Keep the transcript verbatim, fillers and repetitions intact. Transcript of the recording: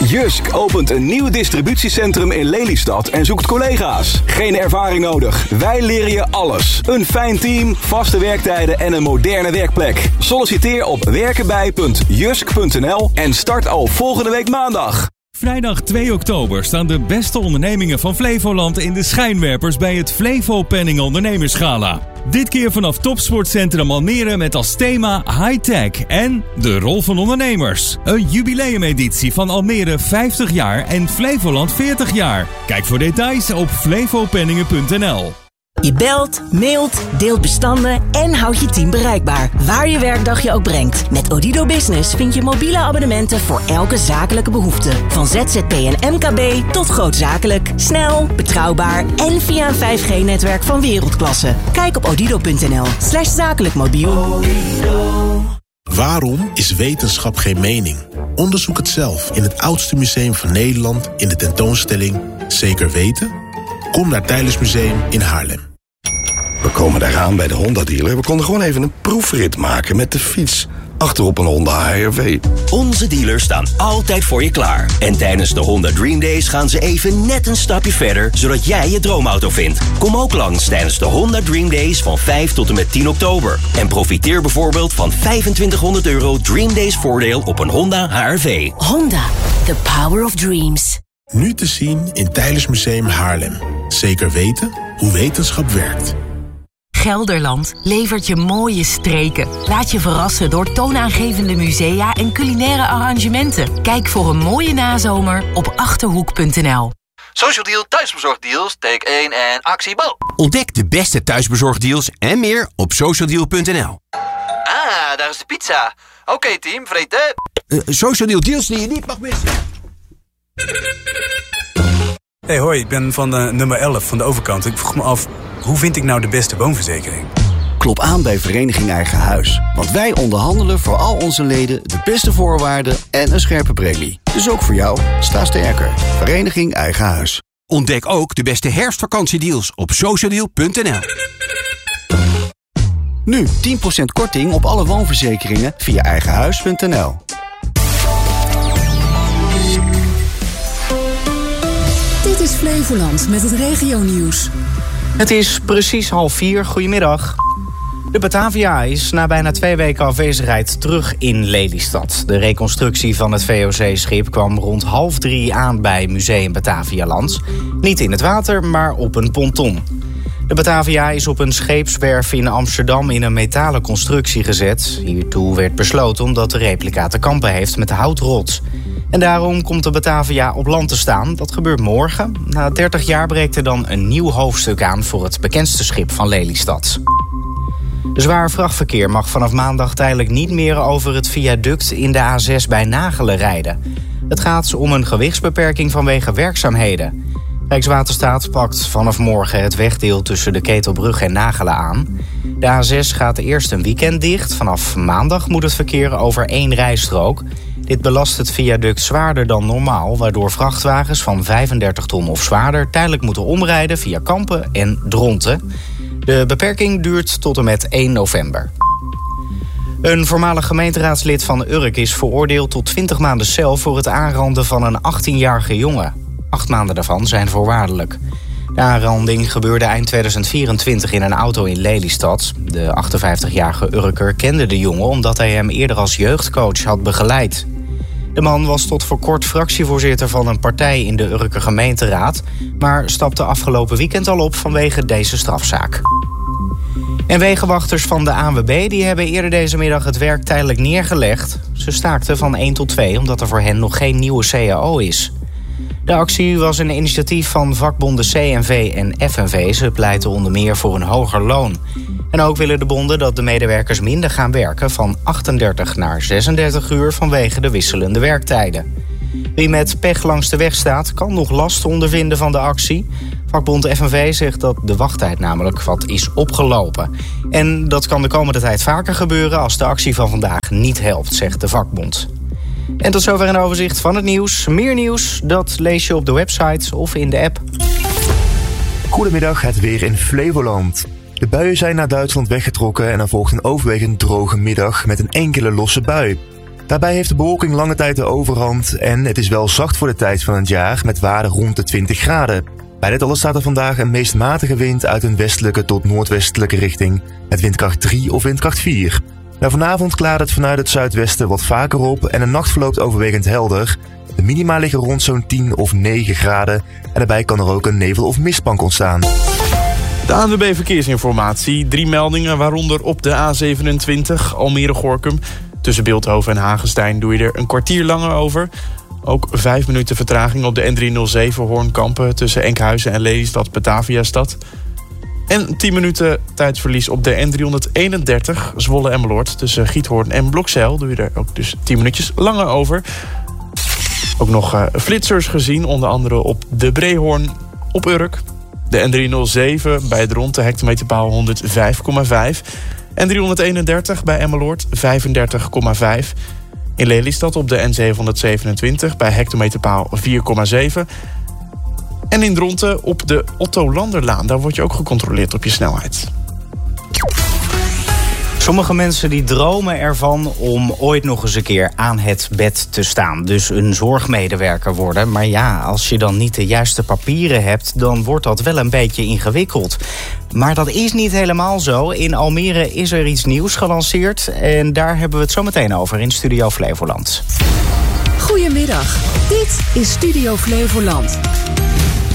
Jysk opent een nieuw distributiecentrum in Lelystad en zoekt collega's. Geen ervaring nodig. Wij leren je alles. Een fijn team, vaste werktijden en een moderne werkplek. Solliciteer op werkenbij punt jysk punt n l en start al volgende week maandag. Vrijdag twee oktober staan de beste ondernemingen van Flevoland in de schijnwerpers bij het Flevo Penning Ondernemersgala. Dit keer vanaf Topsportcentrum Almere met als thema High Tech en de rol van ondernemers. Een jubileumeditie van Almere vijftig jaar en Flevoland veertig jaar. Kijk voor details op flevopenningen punt n l. Je belt, mailt, deelt bestanden en houdt je team bereikbaar. Waar je werkdag je ook brengt. Met Odido Business vind je mobiele abonnementen voor elke zakelijke behoefte. Van Z Z P en M K B tot grootzakelijk. Snel, betrouwbaar en via een vijf G netwerk van wereldklasse. Kijk op odido punt n l slash zakelijk mobiel. Waarom is wetenschap geen mening? Onderzoek het zelf in het oudste museum van Nederland in de tentoonstelling Zeker Weten? Kom naar Teylers Museum in Haarlem. We komen daar aan bij de Honda-dealer. We konden gewoon even een proefrit maken met de fiets. Achterop een Honda H R V. Onze dealers staan altijd voor je klaar. En tijdens de Honda Dream Days gaan ze even net een stapje verder, zodat jij je droomauto vindt. Kom ook langs tijdens de Honda Dream Days van vijf tot en met tien oktober. En profiteer bijvoorbeeld van vijfentwintighonderd euro Dream Days voordeel op een Honda H R V. Honda, the power of dreams. Nu te zien in Teylers Museum Haarlem. Zeker weten hoe wetenschap werkt. Gelderland levert je mooie streken. Laat je verrassen door toonaangevende musea en culinaire arrangementen. Kijk voor een mooie nazomer op achterhoek punt n l. Social Deal thuisbezorgdeals, take één en actie bal. Ontdek de beste thuisbezorgdeals en meer op social deal punt n l. Ah, daar is de pizza. Oké okay, team, vreten. Uh, Social Deal deals die je niet mag missen. Hey hoi, ik ben van uh, nummer elf van de overkant. Ik vroeg me af, hoe vind ik nou de beste woonverzekering? Klop aan bij Vereniging Eigen Huis. Want wij onderhandelen voor al onze leden de beste voorwaarden en een scherpe premie. Dus ook voor jou, sta sterker. Vereniging Eigen Huis. Ontdek ook de beste herfstvakantiedeals op social deal punt n l. Nu tien procent korting op alle woonverzekeringen via eigenhuis punt n l. Dit is Flevoland met het regionieuws. Het is precies half vier. Goedemiddag. De Batavia is na bijna twee weken afwezigheid terug in Lelystad. De reconstructie van het V O C-schip kwam rond half drie aan bij Museum Batavialand. Niet in het water, maar op een ponton. De Batavia is op een scheepswerf in Amsterdam in een metalen constructie gezet. Hiertoe werd besloten omdat de replica te kampen heeft met houtrot. En daarom komt de Batavia op land te staan. Dat gebeurt morgen. Na dertig jaar breekt er dan een nieuw hoofdstuk aan voor het bekendste schip van Lelystad. De zwaar vrachtverkeer mag vanaf maandag tijdelijk niet meer over het viaduct in de A zes bij Nagelen rijden. Het gaat om een gewichtsbeperking vanwege werkzaamheden. Rijkswaterstaat pakt vanaf morgen het wegdeel tussen de Ketelbrug en Nagelen aan. De A zes gaat eerst een weekend dicht. Vanaf maandag moet het verkeer over één rijstrook. Dit belast het viaduct zwaarder dan normaal, waardoor vrachtwagens van vijfendertig ton of zwaarder tijdelijk moeten omrijden via Kampen en Dronten. De beperking duurt tot en met één november. Een voormalig gemeenteraadslid van Urk is veroordeeld tot twintig maanden cel voor het aanranden van een achttienjarige jongen. Acht maanden daarvan zijn voorwaardelijk. De aanranding gebeurde eind tweeduizend vierentwintig in een auto in Lelystad. De achtenvijftigjarige Urker kende de jongen omdat hij hem eerder als jeugdcoach had begeleid. De man was tot voor kort fractievoorzitter van een partij in de Urker gemeenteraad, maar stapte afgelopen weekend al op vanwege deze strafzaak. En wegenwachters van de A N W B die hebben eerder deze middag het werk tijdelijk neergelegd. Ze staakten van één tot twee omdat er voor hen nog geen nieuwe C A O is. De actie was een initiatief van vakbonden C N V en F N V. Ze pleiten onder meer voor een hoger loon. En ook willen de bonden dat de medewerkers minder gaan werken, van achtendertig naar zesendertig uur vanwege de wisselende werktijden. Wie met pech langs de weg staat, kan nog last ondervinden van de actie. Vakbond F N V zegt dat de wachttijd namelijk wat is opgelopen. En dat kan de komende tijd vaker gebeuren als de actie van vandaag niet helpt, zegt de vakbond. En tot zover een overzicht van het nieuws. Meer nieuws, dat lees je op de website of in de app. Goedemiddag, het weer in Flevoland. De buien zijn naar Duitsland weggetrokken en er volgt een overwegend droge middag met een enkele losse bui. Daarbij heeft de bewolking lange tijd de overhand en het is wel zacht voor de tijd van het jaar met waarden rond de twintig graden. Bij dit alles staat er vandaag een meest matige wind uit een westelijke tot noordwestelijke richting met windkracht drie of windkracht vier. Nou, vanavond klaart het vanuit het zuidwesten wat vaker op en de nacht verloopt overwegend helder. De minima liggen rond zo'n tien of negen graden en daarbij kan er ook een nevel- of mistbank ontstaan. De A N W B Verkeersinformatie. Drie meldingen, waaronder op de A zevenentwintig Almere-Gorkum. Tussen Bilthoven en Hagestein doe je er een kwartier langer over. Ook vijf minuten vertraging op de N driehonderdzeven Hoorn-Kampen tussen Enkhuizen en Lelystad Bataviastad. En tien minuten tijdverlies op de N driehonderdeenendertig Zwolle-Emmeloord tussen Giethoorn en Blokzeil. Doe je er ook dus tien minuutjes langer over. Ook nog uh, flitsers gezien, onder andere op de Breehoorn op Urk. De N driehonderdzeven bij het Dronten hectometerpaal honderdvijf komma vijf. N driehonderdeenendertig bij Emmeloord vijfendertig komma vijf. In Lelystad op de N zevenhonderdzevenentwintig bij hectometerpaal vier komma zeven. En in Dronten op de Otto Landerlaan, daar word je ook gecontroleerd op je snelheid. Sommige mensen die dromen ervan om ooit nog eens een keer aan het bed te staan. Dus een zorgmedewerker worden. Maar ja, als je dan niet de juiste papieren hebt, dan wordt dat wel een beetje ingewikkeld. Maar dat is niet helemaal zo. In Almere is er iets nieuws gelanceerd. En daar hebben we het zo meteen over in Studio Flevoland. Goedemiddag, dit is Studio Flevoland.